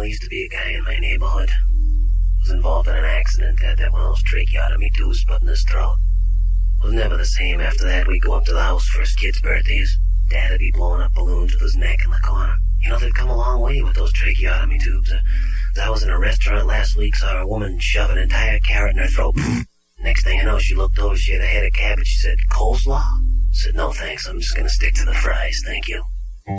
used to be a guy in my neighborhood. Was involved in an accident, had one of those tracheotomy tubes put in his throat. Was never the same after that. We'd go up to the house for his kids' birthdays. Dad'd be blowing up balloons with his neck in the corner. You know, they've come a long way with those tracheotomy tubes. I was in a restaurant last week, saw a woman shove an entire carrot in her throat. Next thing I know, she looked over, she had a head of cabbage. She said, "Coleslaw?" I said, "No thanks, I'm just gonna stick to the fries, thank you."